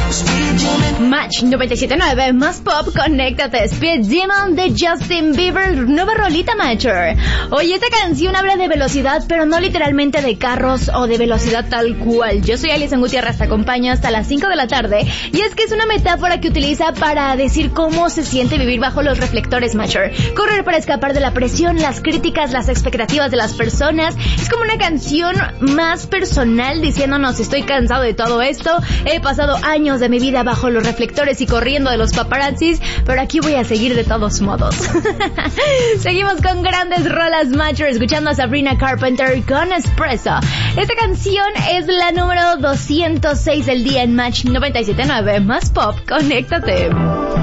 Match 97.9, más pop, conéctate. Speed Demon de Justin Bieber, nueva rolita, Matcher. Oye, esta canción habla de velocidad, pero no literalmente de carros o de velocidad tal cual. Yo soy Alison Gutiérrez, te acompaño hasta las 5 de la tarde. Y es que es una metáfora que utiliza para decir cómo se siente vivir bajo los reflectores, Matcher. Correr para escapar de la presión, las críticas, las expectativas de las personas. Es como una canción más personal diciéndonos: estoy cansado de todo esto, he pasado años de mi vida bajo los reflectores y corriendo de los paparazzis, pero aquí voy a seguir de todos modos. Seguimos con grandes rolas, Matcher, escuchando a Sabrina Carpenter con Espresso. Esta canción es la número 206 del día en Match 97.9, más pop, conéctate.